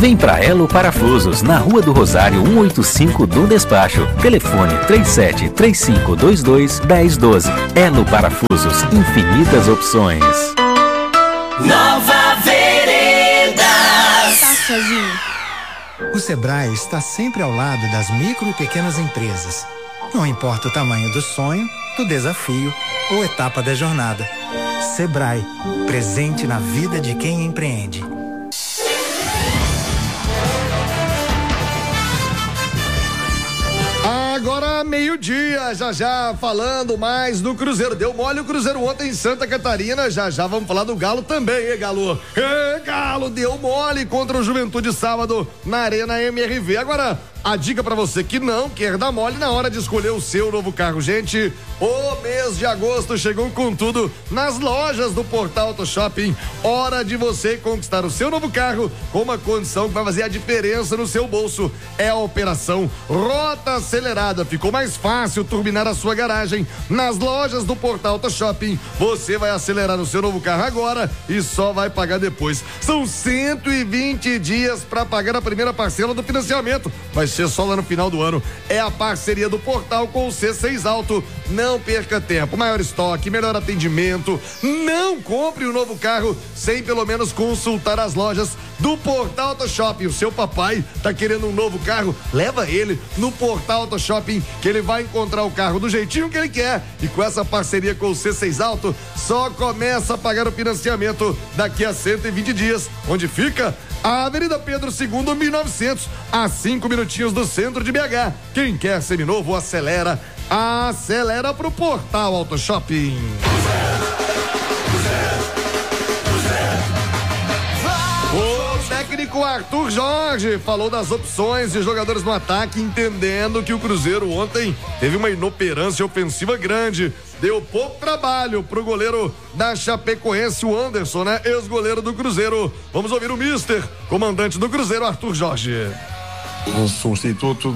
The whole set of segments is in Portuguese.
Vem pra Elo Parafusos, na Rua do Rosário 185 do Despacho. Telefone 3735221012. Elo Parafusos, infinitas opções. Nova Veredas. Tá sozinho. O Sebrae está sempre ao lado das micro e pequenas empresas. Não importa o tamanho do sonho, do desafio ou etapa da jornada. Sebrae, presente na vida de quem empreende. Agora meio-dia, já falando mais do Cruzeiro. Deu mole o Cruzeiro ontem em Santa Catarina, já vamos falar do Galo também, Galo? Galo deu mole contra o Juventude sábado na Arena MRV. Agora, a dica pra você que não quer dar mole na hora de escolher o seu novo carro. Gente, o mês de agosto chegou com tudo nas lojas do Portal Auto Shopping. Hora de você conquistar o seu novo carro com uma condição que vai fazer a diferença no seu bolso. É a operação Rota Acelerada. Ficou mais fácil turbinar a sua garagem. Nas lojas do Portal Auto Shopping, você vai acelerar o seu novo carro agora e só vai pagar depois. São 120 dias para pagar a primeira parcela do financiamento. Vai ser só lá no final do ano. É a parceria do Portal com o C6 Auto. Não perca tempo. Maior estoque, melhor atendimento. Não compre um novo carro sem pelo menos consultar as lojas do Portal Auto Shopping. O seu papai tá querendo um novo carro? Leva ele no Portal Auto Shopping que ele vai encontrar o carro do jeitinho que ele quer. E com essa parceria com o C6 Auto, só começa a pagar o financiamento daqui a 120 dias. Onde fica? A Avenida Pedro II, 1900, a 5 minutinhos do centro de BH. Quem quer seminovo, acelera pro Portal Auto Shopping. O técnico Arthur Jorge falou das opções de jogadores no ataque, entendendo que o Cruzeiro ontem teve uma inoperância ofensiva grande. Deu pouco trabalho pro goleiro da Chapecoense, o Anderson, né? Ex-goleiro do Cruzeiro. Vamos ouvir o mister, comandante do Cruzeiro, Arthur Jorge. O substituto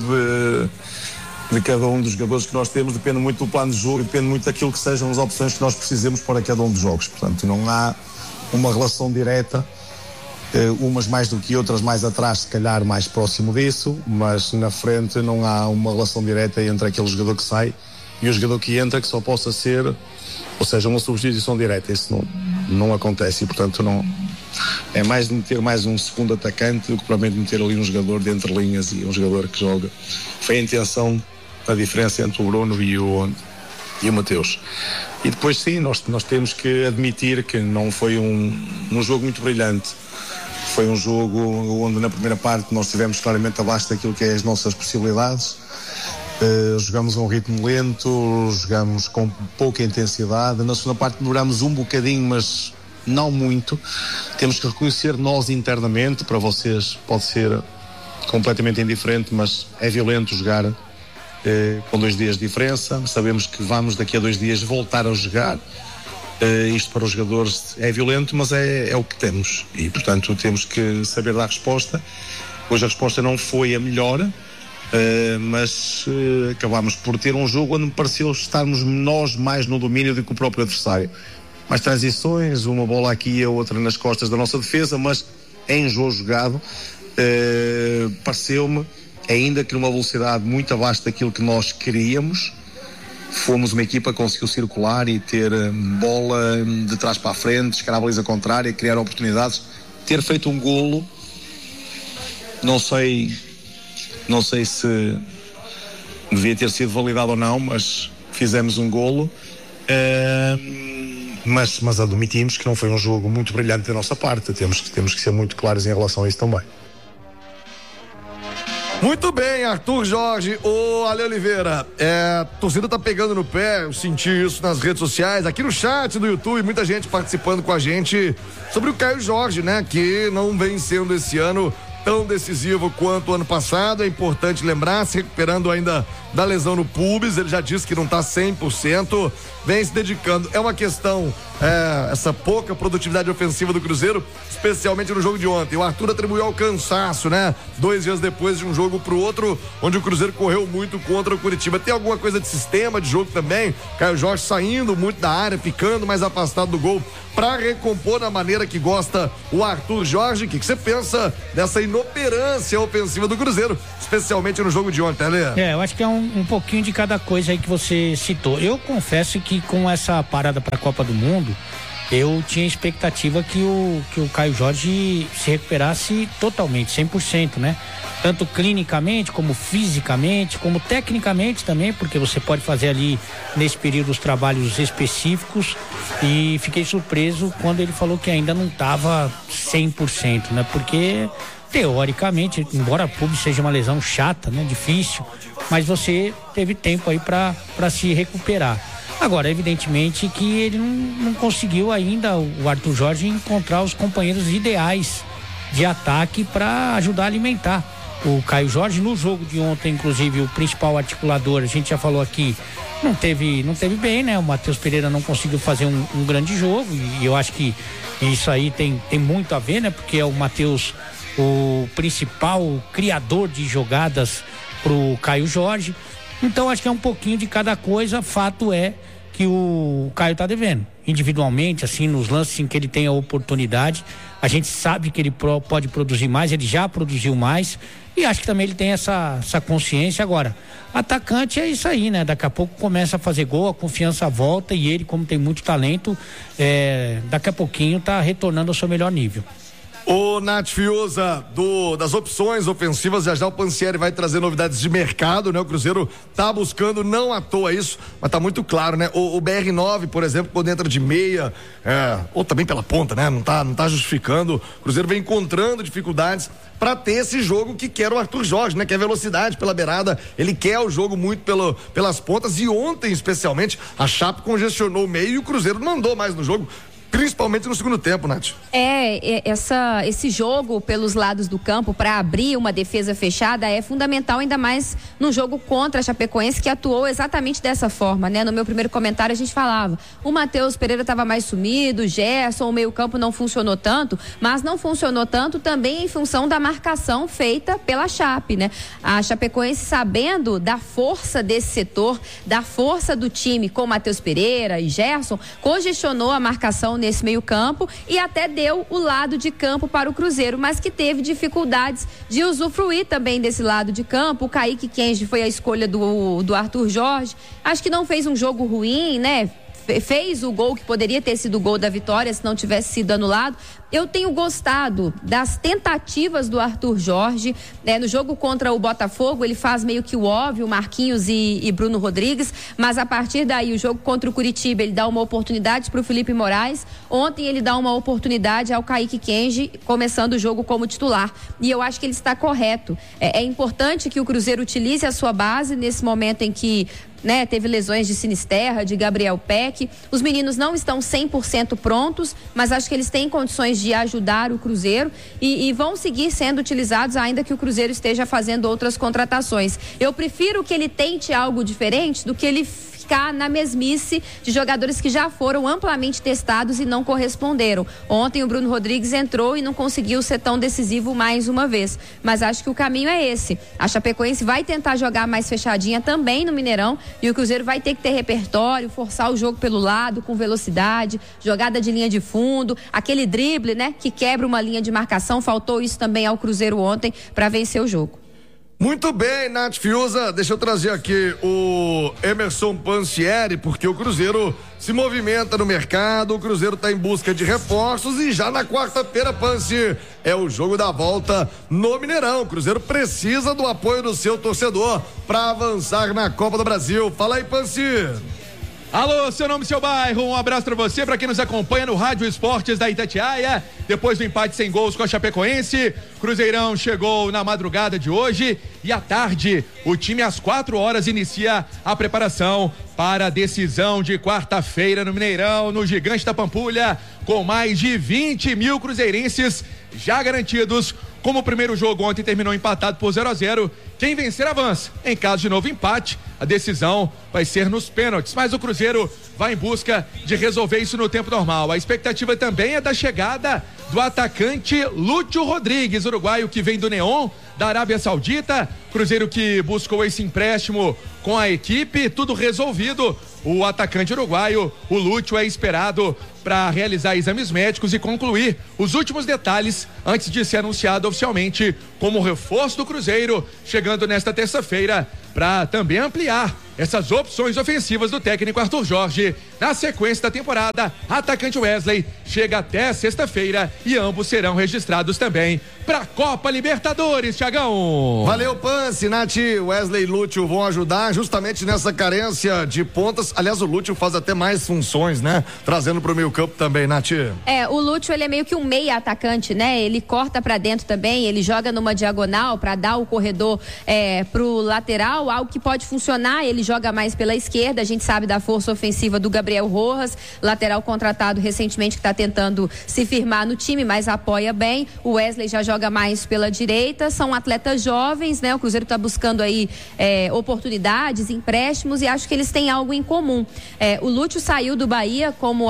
de cada um dos jogadores que nós temos depende muito do plano de jogo, depende muito daquilo que sejam as opções que nós precisemos para cada um dos jogos. Portanto, não há uma relação direta, umas mais do que outras mais atrás, se calhar mais próximo disso, mas na frente não há uma relação direta entre aquele jogador que sai e o jogador que entra, que só possa ser, ou seja, uma substituição direta. Isso não acontece e, portanto, não é mais de meter mais um segundo atacante do que provavelmente meter ali um jogador de entre linhas e um jogador que joga. Foi a intenção, a diferença entre o Bruno e o Mateus. E depois sim, nós temos que admitir que não foi um jogo muito brilhante. Foi um jogo onde na primeira parte nós estivemos claramente abaixo daquilo que é as nossas possibilidades. Jogamos a um ritmo lento, jogamos com pouca intensidade. Na segunda parte melhoramos um bocadinho, mas não muito. Temos que reconhecer nós internamente, para vocês pode ser completamente indiferente, mas é violento jogar com 2 dias de diferença. Sabemos que vamos daqui a 2 dias voltar a jogar. Isto para os jogadores é violento, mas é o que temos e, portanto, temos que saber dar resposta. Hoje a resposta não foi a melhor, mas acabámos por ter um jogo onde me pareceu estarmos nós mais no domínio do que o próprio adversário. Mais transições, uma bola aqui e a outra nas costas da nossa defesa, mas em jogo jogado pareceu-me, ainda que numa velocidade muito abaixo daquilo que nós queríamos. Fomos uma equipa que conseguiu circular e ter bola de trás para a frente, chegar à baliza contrária, criar oportunidades, ter feito um golo. Não sei se devia ter sido validado ou não, mas fizemos um golo. Mas admitimos que não foi um jogo muito brilhante da nossa parte. Temos que ser muito claros em relação a isso também. Muito bem, Arthur Jorge. Ô, Ale Oliveira, a torcida tá pegando no pé, eu senti isso nas redes sociais, aqui no chat do YouTube, muita gente participando com a gente sobre o Caio Jorge, né? Que não vem sendo esse ano tão decisivo quanto o ano passado. É importante lembrar, se recuperando ainda da lesão no pubis, ele já disse que não tá 100%, vem se dedicando. É uma questão essa pouca produtividade ofensiva do Cruzeiro, especialmente no jogo de ontem. O Arthur atribuiu ao cansaço, né? 2 dias depois de um jogo pro outro, onde o Cruzeiro correu muito contra o Curitiba. Tem alguma coisa de sistema de jogo também? Caio Jorge saindo muito da área, ficando mais afastado do gol para recompor da maneira que gosta o Arthur Jorge. O que você pensa dessa inoperância ofensiva do Cruzeiro, especialmente no jogo de ontem, né? Eu acho que é um pouquinho de cada coisa aí que você citou. Eu confesso que com essa parada para a Copa do Mundo, eu tinha expectativa que o Caio Jorge se recuperasse totalmente, 100%, né? Tanto clinicamente, como fisicamente, como tecnicamente também, porque você pode fazer ali nesse período os trabalhos específicos, e fiquei surpreso quando ele falou que ainda não estava 100%, né? Porque teoricamente, embora público seja uma lesão chata, né? Difícil, mas você teve tempo aí para se recuperar. Agora, evidentemente que ele não conseguiu ainda, o Arthur Jorge, encontrar os companheiros ideais de ataque para ajudar a alimentar o Caio Jorge. No jogo de ontem, inclusive, o principal articulador, a gente já falou aqui, não teve bem, né? O Matheus Pereira não conseguiu fazer um grande jogo, e eu acho que isso aí tem muito a ver, né? Porque é o Matheus o principal criador de jogadas pro Caio Jorge. Então acho que é um pouquinho de cada coisa. Fato é que o Caio tá devendo individualmente, assim, nos lances em que ele tem a oportunidade. A gente sabe que ele pode produzir mais, ele já produziu mais, e acho que também ele tem essa consciência. Agora, atacante é isso aí, né? Daqui a pouco começa a fazer gol, a confiança volta, e ele, como tem muito talento, daqui a pouquinho tá retornando ao seu melhor nível. O Nath Fiuza, das opções ofensivas, já o Pansieri vai trazer novidades de mercado, né? O Cruzeiro tá buscando, não à toa isso, mas tá muito claro, né? O BR9, por exemplo, quando entra de meia, ou também pela ponta, né? Não tá justificando. O Cruzeiro vem encontrando dificuldades para ter esse jogo que quer o Arthur Jorge, né? Que é velocidade pela beirada, ele quer o jogo muito pelas pontas, e ontem, especialmente, a Chape congestionou o meio e o Cruzeiro mandou mais no jogo, principalmente no segundo tempo, Nath. Esse jogo pelos lados do campo para abrir uma defesa fechada é fundamental, ainda mais no jogo contra a Chapecoense, que atuou exatamente dessa forma, né? No meu primeiro comentário a gente falava, o Matheus Pereira estava mais sumido, o Gerson, o meio campo não funcionou tanto, mas não funcionou tanto também em função da marcação feita pela Chape, né? A Chapecoense, sabendo da força desse setor, da força do time com Matheus Pereira e Gerson, congestionou a marcação nesse meio campo e até deu o lado de campo para o Cruzeiro, mas que teve dificuldades de usufruir também desse lado de campo. O Kaique Kenji foi a escolha do Arthur Jorge, acho que não fez um jogo ruim, né? Fez o gol que poderia ter sido o gol da vitória se não tivesse sido anulado. Eu tenho gostado das tentativas do Arthur Jorge, né? No jogo contra o Botafogo ele faz meio que o óbvio, Marquinhos e Bruno Rodrigues, mas a partir daí o jogo contra o Curitiba ele dá uma oportunidade para o Felipe Moraes. Ontem ele dá uma oportunidade ao Kaique Kenji, começando o jogo como titular, e eu acho que ele está correto. É importante que o Cruzeiro utilize a sua base nesse momento em que, né, teve lesões de Sinisterra, de Gabriel Peck. Os meninos não estão 100% prontos, mas acho que eles têm condições de ajudar o Cruzeiro e vão seguir sendo utilizados, ainda que o Cruzeiro esteja fazendo outras contratações. Eu prefiro que ele tente algo diferente do que ele ficar na mesmice de jogadores que já foram amplamente testados e não corresponderam. Ontem o Bruno Rodrigues entrou e não conseguiu ser tão decisivo mais uma vez, mas acho que o caminho é esse. A Chapecoense vai tentar jogar mais fechadinha também no Mineirão, e o Cruzeiro vai ter que ter repertório, forçar o jogo pelo lado, com velocidade, jogada de linha de fundo, aquele drible, né, que quebra uma linha de marcação. Faltou isso também ao Cruzeiro ontem para vencer o jogo. Muito bem, Nath Fiuza, deixa eu trazer aqui o Emerson Pansieri, porque o Cruzeiro se movimenta no mercado, o Cruzeiro está em busca de reforços, e já na quarta-feira, Pansi, é o jogo da volta no Mineirão. O Cruzeiro precisa do apoio do seu torcedor para avançar na Copa do Brasil. Fala aí, Pansi. Alô, seu nome e seu bairro, um abraço pra você, pra quem nos acompanha no Rádio Esportes da Itatiaia. Depois do empate sem gols com a Chapecoense, Cruzeirão chegou na madrugada de hoje, e à tarde o time às 4h inicia a preparação para a decisão de quarta-feira no Mineirão, no Gigante da Pampulha, com mais de 20 mil cruzeirenses já garantidos. Como o primeiro jogo ontem terminou empatado por 0-0, quem vencer avança. Em caso de novo empate, a decisão vai ser nos pênaltis, mas o Cruzeiro vai em busca de resolver isso no tempo normal. A expectativa também é da chegada do atacante Lúcio Rodrigues, uruguaio que vem do Neon, da Arábia Saudita. Cruzeiro que buscou esse empréstimo com a equipe, tudo resolvido. O atacante uruguaio, o Lúcio, é esperado para realizar exames médicos e concluir os últimos detalhes antes de ser anunciado oficialmente como reforço do Cruzeiro, chegando nesta terça-feira para também ampliar essas opções ofensivas do técnico Arthur Jorge. Na sequência da temporada, atacante Wesley chega até sexta-feira e ambos serão registrados também para a Copa Libertadores, Thiagão. Valeu, Pance, Nath, Wesley e Lúcio vão ajudar justamente nessa carência de pontas. Aliás, o Lúcio faz até mais funções, né? Trazendo pro meio campo também, Nath. O Lúcio, ele é meio que um meia atacante, né? Ele corta pra dentro também, ele joga numa diagonal pra dar o corredor pro lateral, algo que pode funcionar. Ele joga mais pela esquerda, a gente sabe da força ofensiva do Gabriel Rojas, lateral contratado recentemente, que tá tentando se firmar no time, mas apoia bem. O Wesley já joga mais pela direita, são atletas jovens, né? O Cruzeiro tá buscando aí oportunidades, empréstimos, e acho que eles têm algo em comum. O Lúcio saiu do Bahia como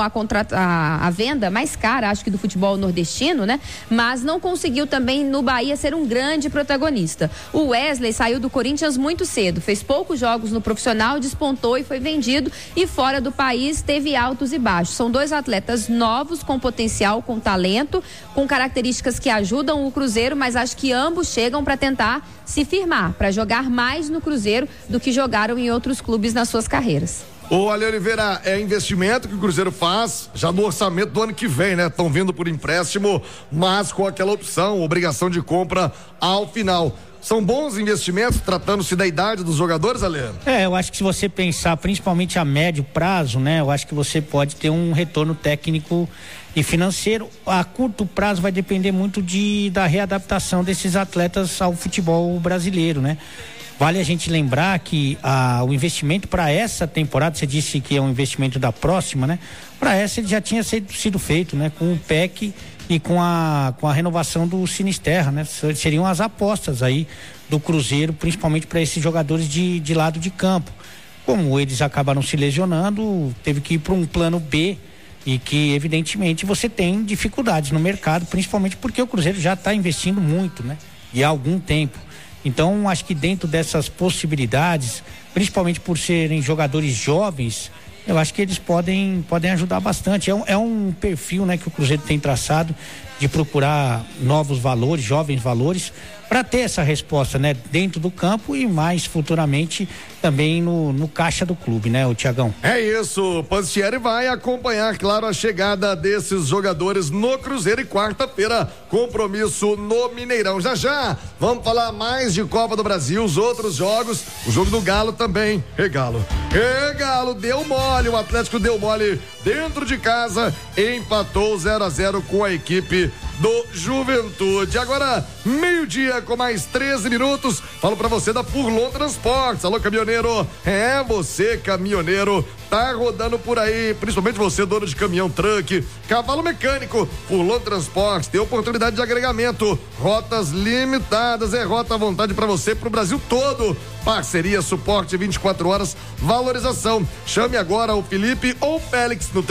a venda mais cara, acho que do futebol nordestino, né? Mas não conseguiu também no Bahia ser um grande protagonista. O Wesley saiu do Corinthians muito cedo, fez poucos jogos no profissional, despontou e foi vendido, e fora do país teve altos e baixos. São dois atletas novos, com potencial, com talento, com características que ajudam o Cruzeiro, mas acho que ambos chegam para tentar se firmar, para jogar mais no Cruzeiro do que jogaram em outros clubes nas suas carreiras. Ô, Ale Oliveira, é investimento que o Cruzeiro faz já no orçamento do ano que vem, né? Estão vindo por empréstimo, mas com aquela opção, obrigação de compra ao final. São bons investimentos, tratando-se da idade dos jogadores, Ale? Eu acho que se você pensar principalmente a médio prazo, né? Eu acho que você pode ter um retorno técnico e financeiro. A curto prazo vai depender muito da readaptação desses atletas ao futebol brasileiro, né? Vale a gente lembrar que o investimento para essa temporada, você disse que é um investimento da próxima, né? Para essa ele já tinha sido feito, né? Com o PEC e com a renovação do Sinisterra, né? Seriam as apostas aí do Cruzeiro, principalmente para esses jogadores de lado de campo. Como eles acabaram se lesionando, teve que ir para um plano B, e que evidentemente você tem dificuldades no mercado, principalmente porque o Cruzeiro já está investindo muito, né? E há algum tempo. Então, acho que dentro dessas possibilidades, principalmente por serem jogadores jovens, eu acho que eles podem ajudar bastante. É um perfil, né, que o Cruzeiro tem traçado de procurar novos valores, jovens valores, para ter essa resposta, né, dentro do campo e mais futuramente também no caixa do clube, né, o Thiagão? É isso, o Pansieri vai acompanhar, claro, a chegada desses jogadores no Cruzeiro, e quarta-feira, compromisso no Mineirão. Já, vamos falar mais de Copa do Brasil, os outros jogos, o jogo do Galo também. Galo, deu mole, o Atlético deu mole dentro de casa, empatou 0-0 com a equipe do Juventude. Agora, meio-dia com mais 13 minutos, falo pra você da Furlon Transportes. Alô, caminhoneiro, você, caminhoneiro, tá rodando por aí, principalmente você, dono de caminhão, truck, cavalo mecânico. Furlon Transportes tem oportunidade de agregamento, rotas limitadas, rota à vontade pra você, pro Brasil todo. Parceria, suporte 24 horas, valorização. Chame agora o Felipe ou o Félix no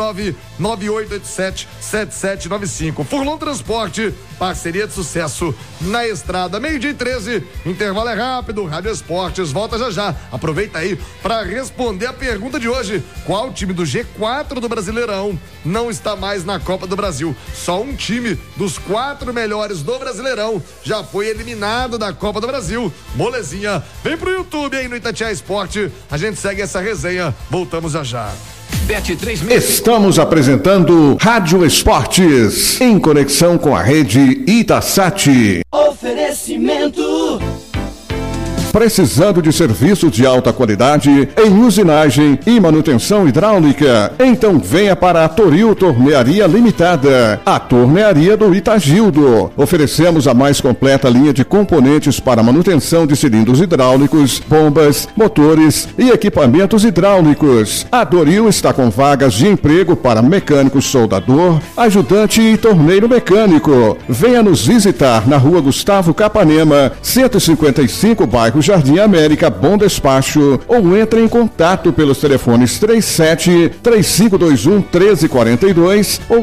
319-9887-7795. Furlon Transporte, parceria de sucesso na estrada. Meio-dia e 13, intervalo é rápido, Rádio Esportes volta já. Aproveita aí para responder a pergunta de hoje: qual time do G4 do Brasileirão não está mais na Copa do Brasil? Só um time dos 4 melhores do Brasileirão já foi eliminado da Copa do Brasil. Molezinha, vem pro YouTube aí no Itatiaia Esporte, a gente segue essa resenha, voltamos já. Estamos apresentando Rádio Esportes, em conexão com a rede Itasat. Oferecimento. Precisando de serviços de alta qualidade em usinagem e manutenção hidráulica? Então venha para a Toril Tornearia Limitada, a tornearia do Itagildo. Oferecemos a mais completa linha de componentes para manutenção de cilindros hidráulicos, bombas, motores e equipamentos hidráulicos. A Toril está com vagas de emprego para mecânico soldador, ajudante e torneiro mecânico. Venha nos visitar na Rua Gustavo Capanema, 155, bairro Jardim América, Bom Despacho, ou entre em contato pelos telefones 37-3521-1342 ou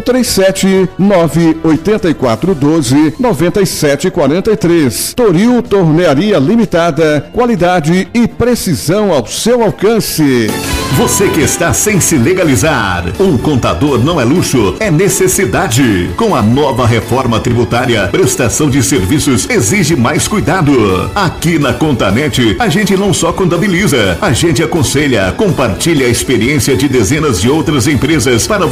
37-98412-9743. Toril Tornearia Limitada, qualidade e precisão ao seu alcance. Você que está sem se legalizar, um contador não é luxo, é necessidade. Com a nova reforma tributária, prestação de serviços exige mais cuidado. Aqui na Contanet, a gente não só contabiliza, a gente aconselha, compartilha a experiência de dezenas de outras empresas para